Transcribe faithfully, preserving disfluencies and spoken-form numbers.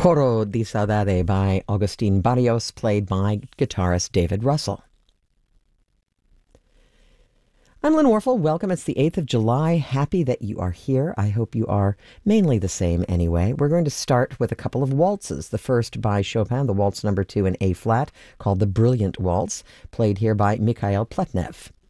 Coro di Saudade by Agustin Barrios, played by guitarist David Russell. I'm Lynn Warfel. Welcome. It's the eighth of July. Happy that you are here. I hope you are mainly the same anyway. We're going to start with a couple of waltzes. The first by Chopin, the waltz number two in A-flat, called the Brilliant Waltz, played here by Mikhail Pletnev.